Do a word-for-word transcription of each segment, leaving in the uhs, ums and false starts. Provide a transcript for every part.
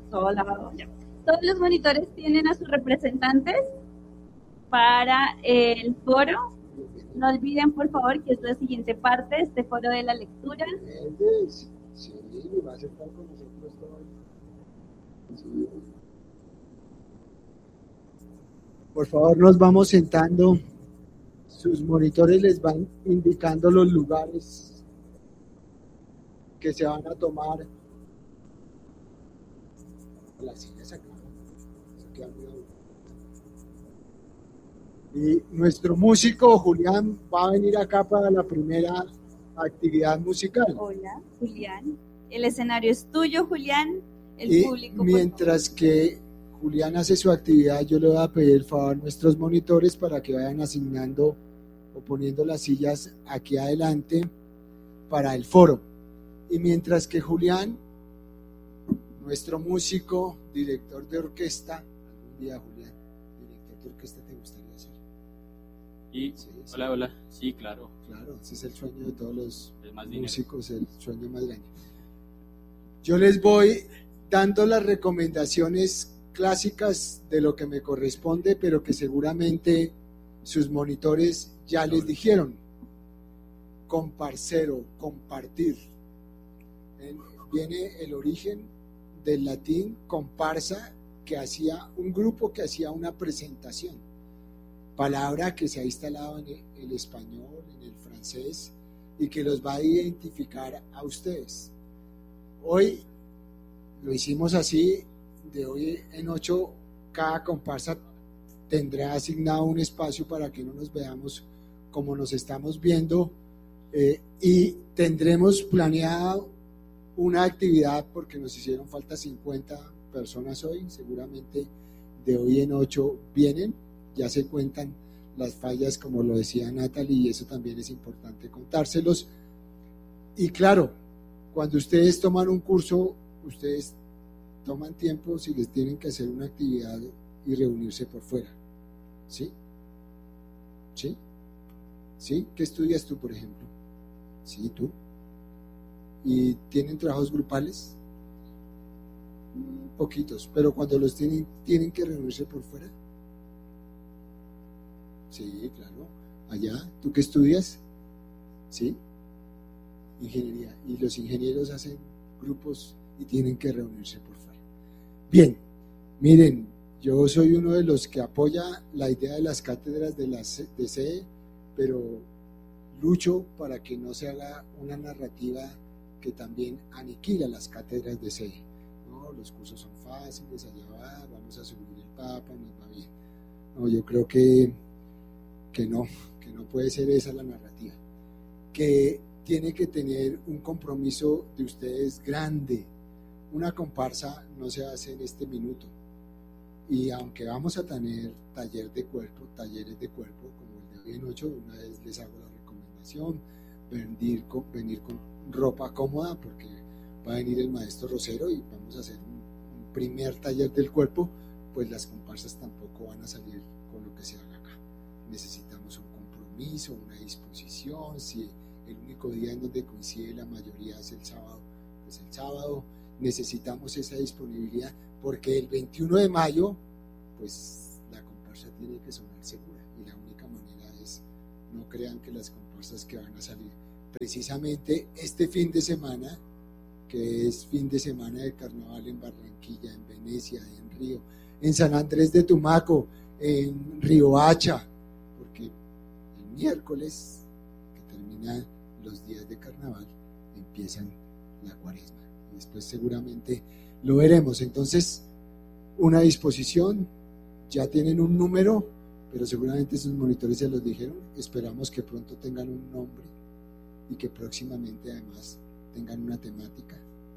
todo lavado ya. Todos los monitores tienen a sus representantes para el foro. No olviden, por favor, que es la siguiente parte, este foro de la lectura. Sí, va a estar con nosotros todo. Sí. Por favor, nos vamos sentando. Sus monitores les van indicando los lugares que se van a tomar. Las sillas acá. Y nuestro músico Julián va a venir acá para la primera actividad musical. Hola, Julián. El escenario es tuyo, Julián. El y público. Mientras que Julián hace su actividad, yo le voy a pedir el favor a nuestros monitores para que vayan asignando o poniendo las sillas aquí adelante para el foro. Y mientras que Julián, nuestro músico, director de orquesta, algún día Julián, director de orquesta, ¿te gustaría ser? Y, sí, sí. Hola, hola, sí, claro. Claro, ese es el sueño de todos los el músicos, el sueño más grande. Yo les voy dando las recomendaciones clásicas de lo que me corresponde, pero que seguramente sus monitores ya les dijeron. Comparcero, compartir. Viene el origen del latín comparsa, que hacía un grupo que hacía una presentación, palabra que se ha instalado en el, el español, en el francés, y que los va a identificar a ustedes. Hoy lo hicimos así, de hoy en ocho, cada comparsa tendrá asignado un espacio para que no nos veamos como nos estamos viendo, eh, y tendremos planeado una actividad porque nos hicieron falta cincuenta personas hoy, seguramente de hoy en ocho vienen, ya se cuentan las fallas como lo decía Natalie, y eso también es importante contárselos. Y claro, cuando ustedes toman un curso, ustedes toman tiempo si les tienen que hacer una actividad y reunirse por fuera, ¿sí? ¿Sí? ¿Sí? ¿Qué estudias tú, por ejemplo? Sí, tú. ¿Y tienen trabajos grupales? Poquitos, pero cuando los tienen, ¿tienen que reunirse por fuera? Sí, claro. Allá, ¿tú qué estudias? ¿Sí? Ingeniería. Y los ingenieros hacen grupos y tienen que reunirse por fuera. Bien, miren, yo soy uno de los que apoya la idea de las cátedras de la de C E, pero lucho para que no se haga una narrativa que también aniquila las cátedras de C E. No, los cursos son fáciles, allá va, vamos a subir el Papa, nos va bien. No, yo creo que, que no, que no puede ser esa la narrativa. Que tiene que tener un compromiso de ustedes grande. Una comparsa no se hace en este minuto. Y aunque vamos a tener taller de cuerpo, talleres de cuerpo, como el de hoy en ocho, una vez les hago la recomendación, venir con, venir con ropa cómoda, porque va a venir el maestro Rosero y vamos a hacer un, un primer taller del cuerpo, pues las comparsas tampoco van a salir con lo que se haga acá. Necesitamos un compromiso, una disposición. Si el único día en donde coincide la mayoría es el sábado, pues el sábado necesitamos esa disponibilidad, porque el veintiuno de mayo pues la comparsa tiene que sonar segura, y la única manera es, no crean que las comparsas que van a salir precisamente este fin de semana, que es fin de semana de carnaval en Barranquilla, en Venecia, en Río, en San Andrés de Tumaco, en Riohacha, porque el miércoles que termina los días de carnaval empiezan la cuaresma, y después seguramente lo veremos. Entonces, una disposición, ya tienen un número, pero seguramente sus monitores se los dijeron. Esperamos que pronto tengan un nombre y que próximamente además tengan una temática.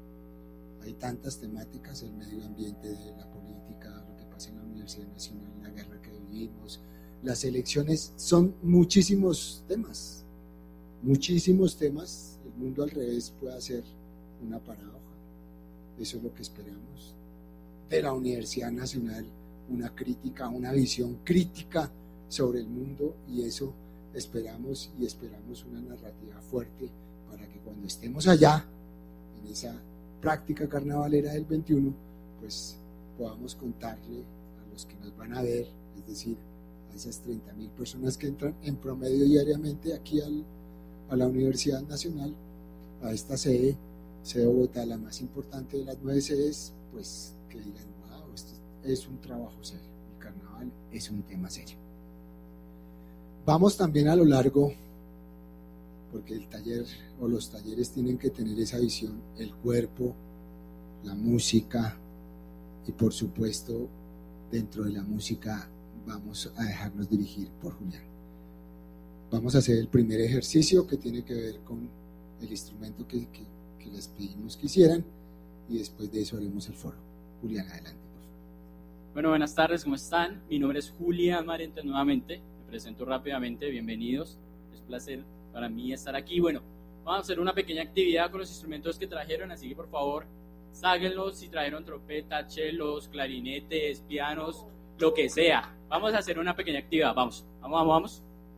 Hay tantas temáticas: el medio ambiente, la política, lo que pasa en la Universidad Nacional, la guerra que vivimos, las elecciones, son muchísimos temas, muchísimos temas. El mundo al revés puede ser una paradoja. Eso es lo que esperamos de la Universidad Nacional, una crítica, una visión crítica sobre el mundo, y eso esperamos, y esperamos una narrativa fuerte para que cuando estemos allá, en esa práctica carnavalera del veintiuno, pues podamos contarle a los que nos van a ver, es decir, a esas treinta mil personas que entran en promedio diariamente aquí al, a la Universidad Nacional, a esta sede, sede Bogotá, la más importante de las nueve sedes, pues que digan, wow, esto es un trabajo serio, el carnaval es un tema serio. Vamos también a lo largo, porque el taller o los talleres tienen que tener esa visión, el cuerpo, la música y por supuesto dentro de la música vamos a dejarnos dirigir por Julián. Vamos a hacer el primer ejercicio que tiene que ver con el instrumento que, que, que les pedimos que hicieran y después de eso haremos el foro. Julián, adelante, por favor. Bueno, buenas tardes, ¿cómo están? Mi nombre es Julián Marientes nuevamente, me presento rápidamente, bienvenidos, es un placer para mí estar aquí. Bueno, vamos a hacer una pequeña actividad con los instrumentos que trajeron, así que por favor, sáquenlos si trajeron trompeta, chelos, clarinetes, pianos, lo que sea. Vamos a hacer una pequeña actividad, vamos, vamos, vamos, vamos.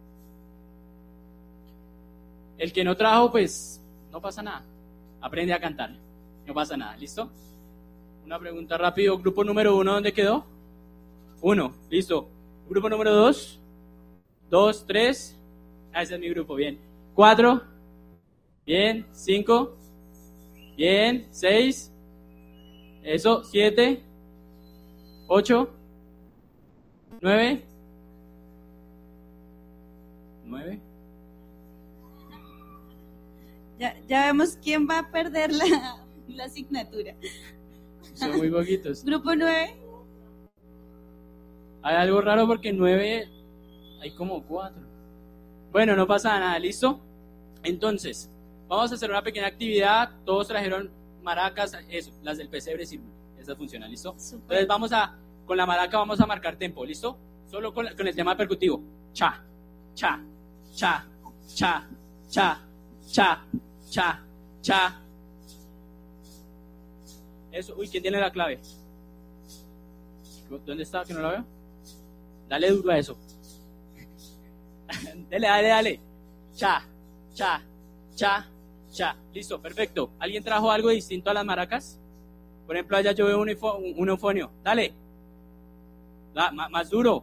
El que no trajo, pues, no pasa nada, aprende a cantar, no pasa nada, ¿listo? Una pregunta rápido, grupo número uno, ¿dónde quedó? Uno, listo. Grupo número dos, dos, tres, ah, ese es mi grupo, bien. Cuatro, bien, cinco, bien, seis, eso, siete, ocho, nueve, nueve. Ya, ya vemos quién va a perder la, la asignatura. Son muy poquitos. Grupo nueve. Hay algo raro porque nueve, hay como cuatro. Bueno, no pasa nada, ¿listo? Entonces, vamos a hacer una pequeña actividad. Todos trajeron maracas, eso, las del pesebre sirven. Esas funcionan, ¿listo? Super. Entonces vamos a, con la maraca vamos a marcar tempo, ¿listo? Solo con, con el tema percutivo. Cha, cha, cha, cha, cha, cha, cha, cha. Eso, uy, ¿quién tiene la clave? ¿Dónde está? Que no la veo. Dale duro a eso. Dale, dale, dale. Cha, cha, cha, cha. Listo, perfecto. ¿Alguien trajo algo distinto a las maracas? Por ejemplo, allá yo veo un, un, un eufonio. Dale. Da, más, más duro.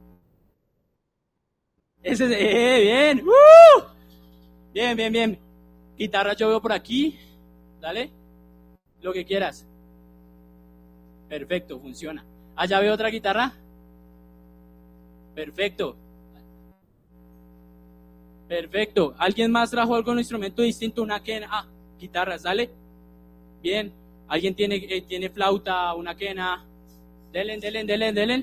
Ese es, eh, bien. ¡Uh! Bien, bien, bien. Guitarra yo veo por aquí. Dale. Lo que quieras. Perfecto, funciona. Allá veo otra guitarra. Perfecto. Perfecto. ¿Alguien más trajo algún instrumento distinto? Una quena. Ah, guitarras, dale. Bien. ¿Alguien tiene, eh, tiene flauta, una quena? Delen, delen, delen, delen.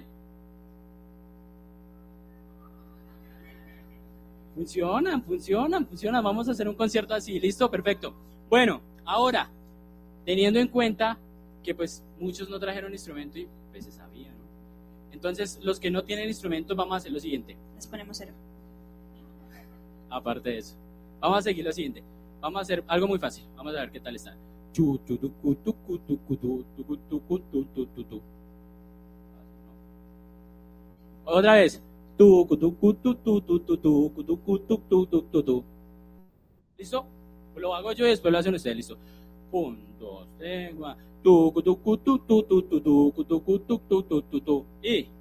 Funcionan, funcionan, funcionan. Vamos a hacer un concierto así. ¿Listo? Perfecto. Bueno, ahora, teniendo en cuenta que pues muchos no trajeron instrumento y pues se sabía, ¿no? Entonces, los que no tienen instrumentos, vamos a hacer lo siguiente. Les ponemos cero. Aparte de eso, vamos a seguir lo siguiente. Vamos a hacer algo muy fácil. Vamos a ver qué tal está. Otra vez. ¿Listo? Lo hago yo y después lo hacen ustedes. ¿Listo? Un, dos, tres, cuatro. Y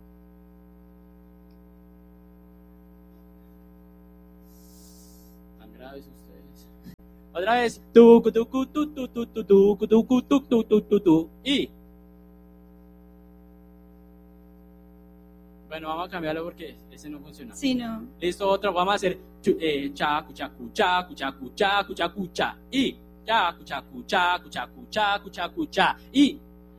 tan graves ustedes. Otra vez. Y bueno, vamos a cambiarlo porque ese no funciona. Sí, no. Listo, otro. Vamos a hacer eh, chacu, chacu, chacu, chacu, chacu, chacu, cha. Y chacu, chacu, chacu, chacu, chacu, chacu, cha. Y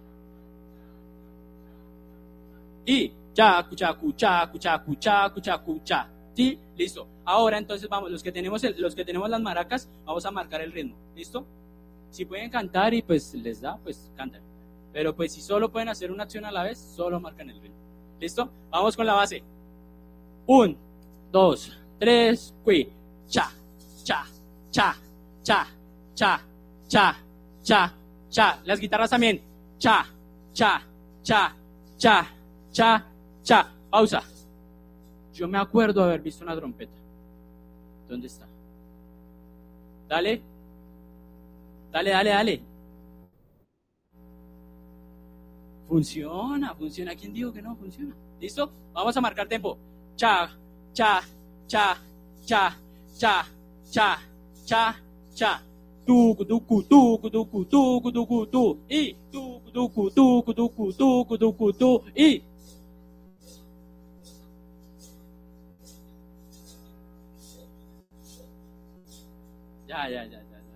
y chacu, chacu, chacu, chacu, chacu, chacu, cha. ¿Sí? Listo. Ahora entonces vamos, los que tenemos el, los que tenemos las maracas, vamos a marcar el ritmo. ¿Listo? Si pueden cantar y pues les da, pues cantan. Pero pues si solo pueden hacer una acción a la vez, solo marcan el ritmo. ¿Listo? Vamos con la base. Un, dos, tres, qui. Cha, cha, cha, cha, cha, cha, cha, cha. Las guitarras también. Cha, cha, cha, cha, cha, cha. Pausa. Yo me acuerdo haber visto una trompeta. ¿Dónde está? Dale. Dale, dale, dale. Funciona, funciona. ¿Quién dijo que no funciona? ¿Listo? Vamos a marcar tiempo. Cha, cha, cha, cha, cha, cha, cha, cha. Tu, tucu, tucu, tucu, tucu, tucu, tu. Y tu, tucu, tucu, tucu, tucu, tucu, tu. Y ya, ya, ya, ya, ya.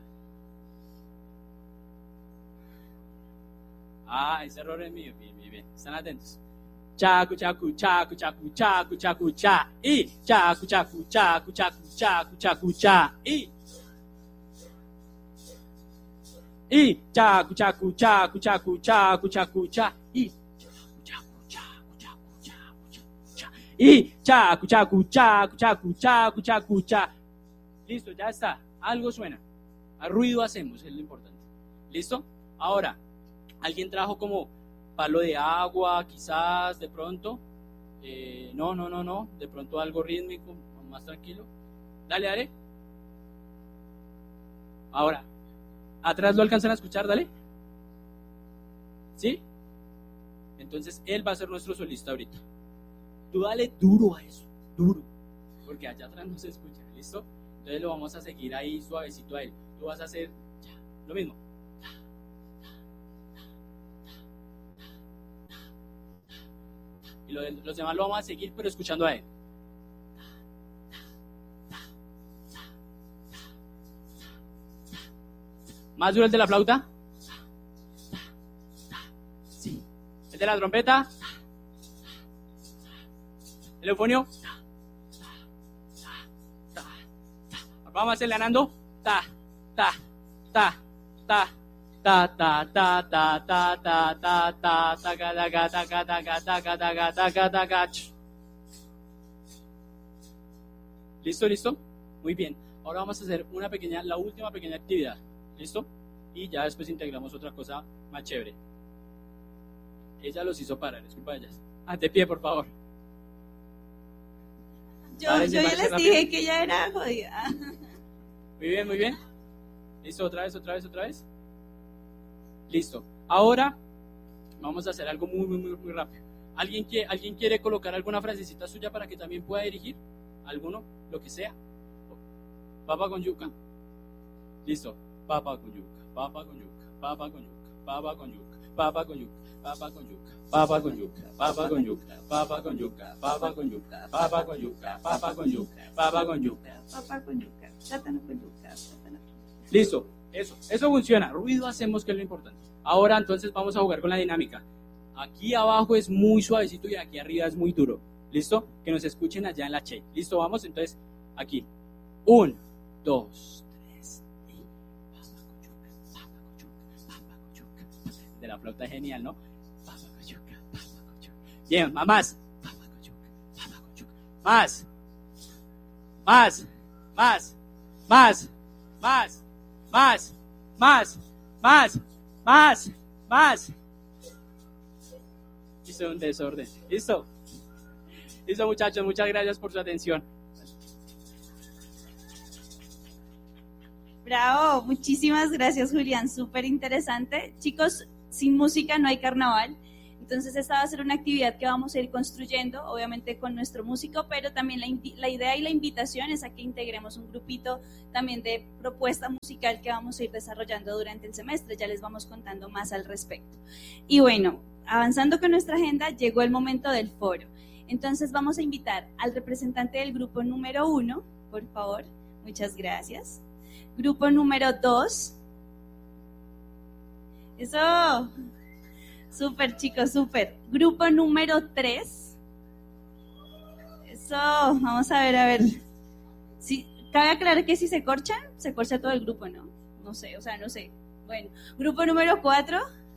Ah, ese error es mío. Bien, bien, bien. Están atentos. Chacu, chacu, chacu, chacu, chacu, chacu, cha. Y chacu, chacu, chacu, chacu, chacu, chacu, cha. Y y chacu, chacu, chacu, chacu, chacu, chacu, cha. Y chacu, chacu, chacu, chacu, chacu, cha. Y chacu, chacu, chacu, chacu, chacu, chacu, cha. Listo, ya está. Algo suena. A ruido hacemos, es lo importante. ¿Listo? Ahora, ¿alguien trajo como palo de agua, quizás, de pronto? Eh, no, no, no, no. De pronto algo rítmico, más tranquilo. Dale, dale. Ahora, ¿atrás lo alcanzan a escuchar? Dale. ¿Sí? Entonces, él va a ser nuestro solista ahorita. Tú dale duro a eso, duro. Porque allá atrás no se escucha, ¿listo? Entonces lo vamos a seguir ahí suavecito a él. Tú vas a hacer ya, lo mismo. Y lo, los demás lo vamos a seguir, pero escuchando a él. ¿Más duro el de la flauta? Sí. ¿El de la trompeta? ¿El eufonio? Vamos a hacerle ganando. Ta, ta, ta, ta, ta, ta, ta, ta, ta, ta, ta, ta, taca, taca, taca, taca, taca, taca, taca, taca. ¿Listo, listo? Muy bien. Ahora vamos a hacer una pequeña, la última pequeña actividad. ¿Listo? Y ya después integramos otra cosa más chévere. Ella los hizo parar, es culpa de ellas. Ah, de pie, por favor. Yo, yo ya les rápido. Dije que ya era jodida. Muy bien, muy bien. Listo, otra vez, otra vez, otra vez. Listo. Ahora vamos a hacer algo muy, muy, muy, muy rápido. ¿Alguien quiere, ¿Alguien quiere colocar alguna frasecita suya para que también pueda dirigir? ¿Alguno? Lo que sea. Papa con yuca. Listo. Papa con yuca, papa con yuca, papa con yuca, papa con yuca, papa con yuca, papa con yuca, papa con yuca, papa con yuca, papa con yuca, papa con yuca, papa con yuca, papa con yuca, papa con yuca, papa con yuca, plátano con yuca, plátano. Listo, eso, eso funciona. Ruido hacemos, que es lo importante. Ahora entonces vamos a jugar con la dinámica. Aquí abajo es muy suavecito y aquí arriba es muy duro. ¿Listo? Que nos escuchen allá en la che. ¿Listo? Vamos entonces aquí. Un, dos, de la flauta es genial, ¿no? Papa con yuca, papa con yuca. Bien, más. Papa con yuca, papa con yuca. Más. Más. Más. Más. Más. Más. Más. Más. Más. Más. Hizo un desorden. ¿Listo? Listo, muchachos. Muchas gracias por su atención. Bravo. Muchísimas gracias, Julián. Súper interesante. Chicos, sin música no hay carnaval, entonces esta va a ser una actividad que vamos a ir construyendo, obviamente con nuestro músico, pero también la, la idea y la invitación es a que integremos un grupito también de propuesta musical que vamos a ir desarrollando durante el semestre, ya les vamos contando más al respecto. Y bueno, avanzando con nuestra agenda, llegó el momento del foro, entonces vamos a invitar al representante del grupo número uno, por favor, muchas gracias, grupo número dos. Eso, súper chicos, súper. Grupo número tres. Eso, vamos a ver, a ver. Si, cabe aclarar que si se corchan, se corcha todo el grupo, ¿no? No sé, o sea, no sé. Bueno, grupo número cuatro.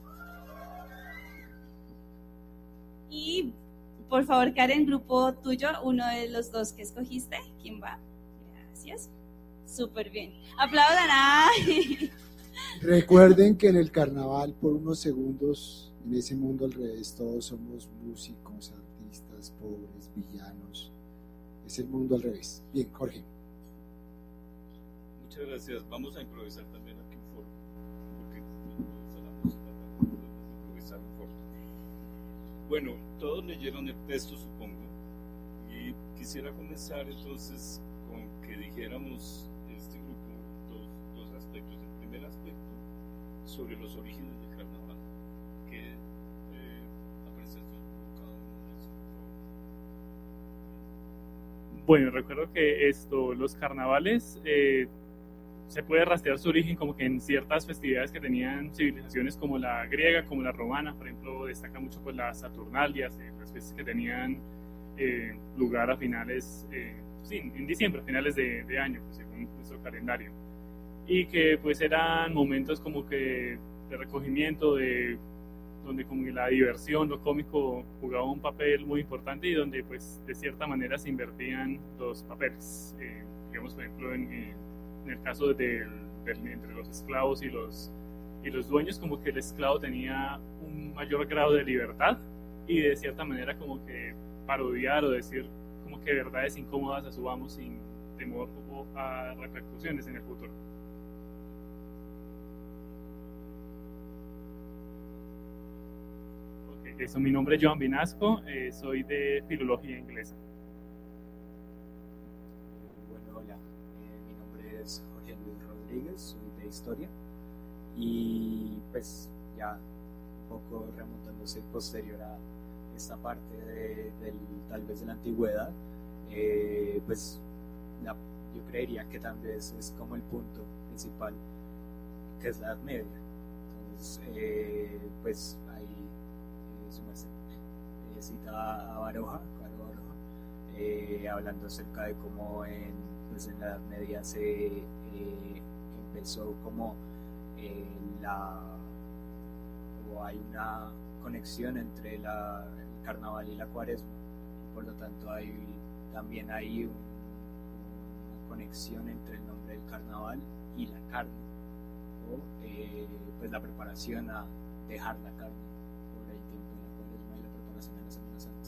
Y, por favor, Karen, grupo tuyo, uno de los dos que escogiste. ¿Quién va? Gracias. Súper bien. Aplaudan. ¡Ay! Recuerden que en el carnaval, por unos segundos, en ese mundo al revés, todos somos músicos, artistas, pobres, villanos. Es el mundo al revés. Bien, Jorge. Muchas gracias. Vamos a improvisar también aquí un foro, porque no nos gusta la música, también podemos improvisar un foro. bueno, todos leyeron el texto, supongo, y quisiera comenzar entonces con que dijéramos este grupo dos, dos aspectos. El primer aspecto, sobre los orígenes del carnaval, que eh, apreciación por cada uno de esos. Bueno, recuerdo que esto, los carnavales, eh, se puede rastrear su origen como que en ciertas festividades que tenían civilizaciones como la griega, como la romana. Por ejemplo, destaca mucho pues las Saturnalias, eh, las fiestas que tenían eh, lugar a finales, eh, sí, en diciembre, a finales de, de año, pues, según nuestro calendario. Y que pues eran momentos como que de recogimiento, de donde como que la diversión, lo cómico jugaba un papel muy importante y donde pues de cierta manera se invertían los papeles. Eh, digamos, por ejemplo, en, en en el caso de, de, de, entre los esclavos y los, y los dueños, como que el esclavo tenía un mayor grado de libertad y de cierta manera como que parodiar o decir como que verdades incómodas a su amo sin temor a repercusiones en el futuro. Okay, eso, mi nombre es Joan Vinasco, eh, soy de Filología Inglesa. Jorge Luis Rodríguez, soy de Historia, y pues ya un poco remontándose posterior a esta parte de, del, tal vez de la antigüedad, eh, pues la, yo creería que tal vez es como el punto principal, que es la Edad Media. Entonces eh, pues ahí eh, su merced eh, cita a Baroja, Caro Baroja, eh, hablando acerca de cómo en pues en la Edad Media se eh, empezó como eh, la o hay una conexión entre la, el carnaval y la cuaresma, por lo tanto hay también hay un, una conexión entre el nombre del carnaval y la carne, o eh, pues la preparación a dejar la carne por el tiempo de la cuaresma y la preparación de la Semana Santa.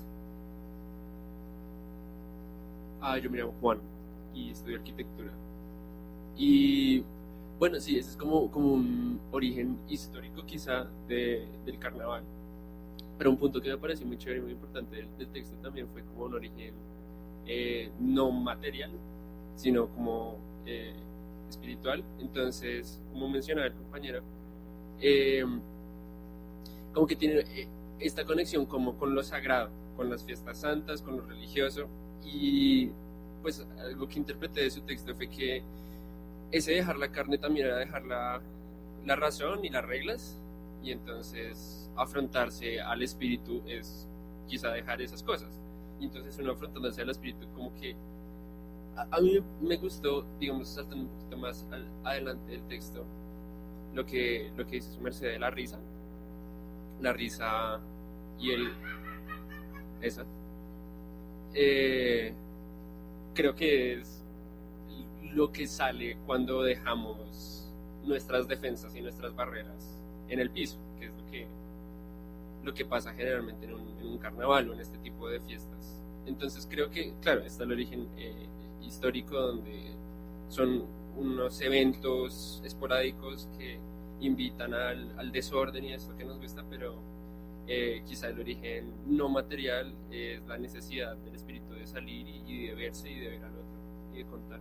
Ah, yo me llamo Juan y estudio arquitectura. Y bueno, sí, ese es como, como un origen histórico quizá de, del carnaval. Pero un punto que me pareció muy chévere y muy importante del, del texto también fue como un origen eh, no material, sino como eh, espiritual. Entonces, como mencionaba el compañero, eh, como que tiene eh, esta conexión como con lo sagrado, con las fiestas santas, con lo religioso. Y pues algo que interpreté de su texto fue que ese dejar la carne también era dejar la, la razón y las reglas, y entonces afrontarse al espíritu es quizá dejar esas cosas. Y entonces uno afrontándose al espíritu como que a, a mí me gustó, digamos, saltando un poquito más al, adelante del texto, lo que, lo que dice su merced de la risa, la risa y el esa eh, creo que es lo que sale cuando dejamos nuestras defensas y nuestras barreras en el piso, que es lo que, lo que pasa generalmente en un, en un carnaval o en este tipo de fiestas. Entonces creo que, claro, está el origen eh, histórico, donde son unos eventos esporádicos que invitan al, al desorden y a esto que nos gusta, pero eh, quizá el origen no material es la necesidad del espíritu de salir y, y de verse y de ver al otro y de contar.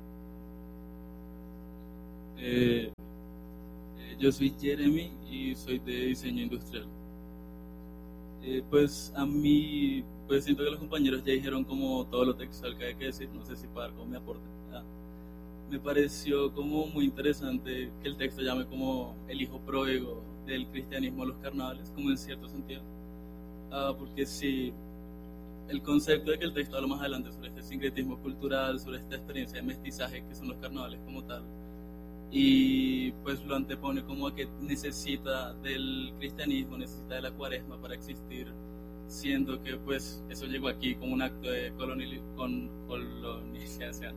Eh, eh, yo soy Jeremy y soy de diseño industrial. Eh, pues a mí, pues siento que los compañeros ya dijeron como todo lo textual que hay que decir, no sé si para dar como mi aporte. Ah, me pareció como muy interesante que el texto llame como el hijo pródigo del cristianismo a los carnavales, como en cierto sentido. Ah, porque sí, el concepto de que el texto habla más adelante sobre este sincretismo cultural, sobre esta experiencia de mestizaje que son los carnavales como tal, y pues lo antepone como a que necesita del cristianismo, necesita de la cuaresma para existir, siendo que pues eso llegó aquí como un acto de colonial, con, colonización.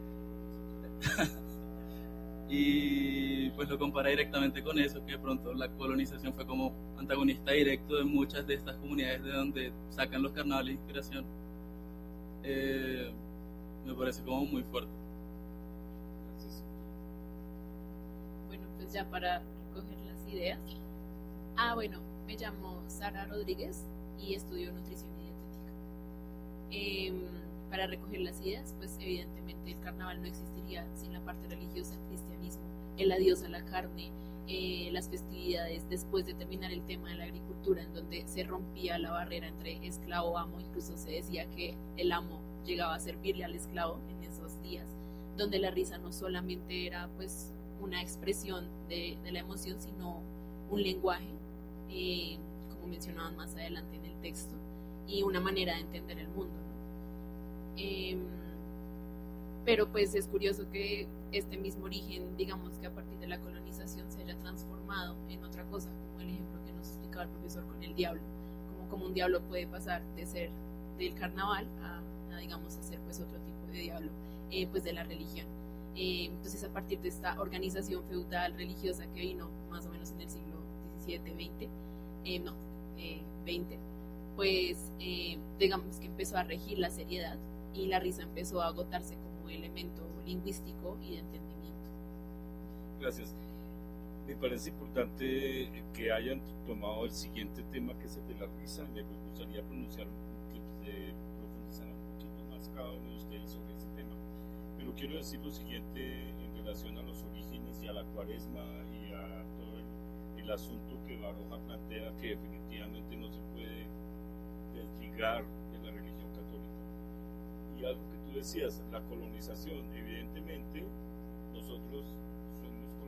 Y pues lo compara directamente con eso, que de pronto la colonización fue como antagonista directo de muchas de estas comunidades de donde sacan los carnavales de inspiración. Eh, me parece como muy fuerte. Bueno, pues ya para recoger las ideas. Ah, bueno, me llamo Sara Rodríguez, y estudió nutrición y dietética. Eh, para recoger las ideas, pues evidentemente el carnaval no existiría sin la parte religiosa del cristianismo, el adiós a la carne, eh, las festividades después de terminar el tema de la agricultura, en donde se rompía la barrera entre esclavo-amo, incluso se decía que el amo llegaba a servirle al esclavo en esos días, donde la risa no solamente era pues una expresión de, de la emoción, sino un lenguaje, eh, como mencionaban más adelante en el texto, y una manera de entender el mundo, ¿no? Eh, pero pues es curioso que este mismo origen, digamos que a partir de la colonización se haya transformado en otra cosa, como el ejemplo que nos explicaba el profesor con el diablo, como, como un diablo puede pasar de ser del carnaval a, a digamos, a ser pues otro tipo de diablo, eh, pues de la religión. Eh, entonces a partir de esta organización feudal religiosa que vino más o menos en el siglo diecisiete, veinte, eh, no, eh, veinte, pues eh, digamos que empezó a regir la seriedad y la risa empezó a agotarse como elemento lingüístico y de entendimiento. Gracias. Me parece importante que hayan tomado el siguiente tema, que es el de la risa. Me gustaría pronunciar, de profundizar un poquito más cada uno de ustedes sobre ese tema. Pero quiero decir lo siguiente en relación a los orígenes y a la cuaresma y a todo el, el asunto que Baroja plantea, que definitivamente no se puede desligar de la religión católica. Y algo que tú decías, la colonización, evidentemente nosotros